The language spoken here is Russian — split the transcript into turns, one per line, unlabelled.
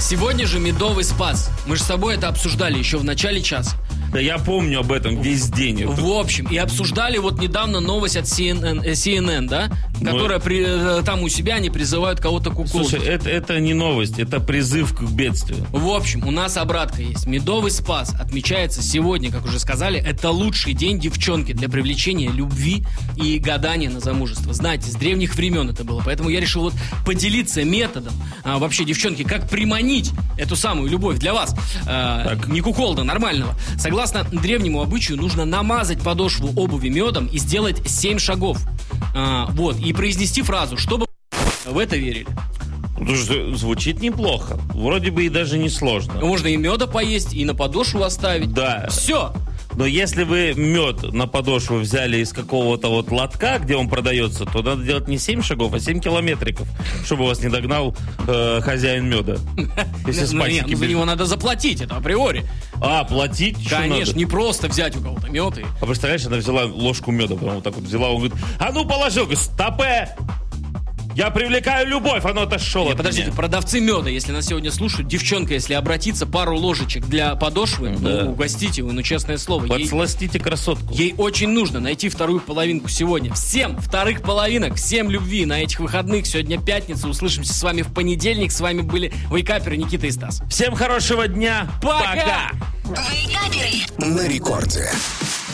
Сегодня же медовый спас. Мы же с тобой это обсуждали еще в начале часа.
Да я помню об этом весь день.
В общем, и обсуждали вот недавно новость от CNN, да? Которая там у себя они призывают кого-то куколдить.
Слушай, это не новость, это призыв к бедствию.
В общем, у нас обратка есть. Медовый спас отмечается сегодня, как уже сказали, это лучший день девчонки для привлечения любви и гадания на замужество. Знаете, с древних времен это было. Поэтому я решил вот поделиться методом, вообще, девчонки, как приманить эту самую любовь для вас. Не куколда, нормального. Согласно древнему обычаю, нужно намазать подошву обуви медом и сделать 7 шагов. Вот, и произнести фразу, чтобы в это верили.
Звучит неплохо. Вроде бы и даже не сложно.
Можно и меда поесть, и на подошву оставить.
Да.
Все.
Но если вы мед на подошву взяли из какого-то вот лотка, где он продается, то надо делать не 7 шагов, а 7 километриков, чтобы вас не догнал хозяин меда.
Если спасики. За него надо заплатить, это априори.
Платить?
Конечно, не просто взять у кого-то мед.
А представляешь, она взяла ложку меда, прям вот так вот взяла, он говорит, а ну положил, говорит, стопе! Я привлекаю любовь, оно отошло.
Подождите, продавцы меда, если нас сегодня слушают, девчонка, если обратиться, пару ложечек для подошвы, угостите его, честное слово.
Подсластите красотку.
Ей очень нужно найти вторую половинку сегодня. Всем вторых половинок, всем любви на этих выходных. Сегодня пятница, услышимся с вами в понедельник. С вами были вейкаперы Никита и Стас.
Всем хорошего дня.
Пока!
Вейкаперы на рекорде.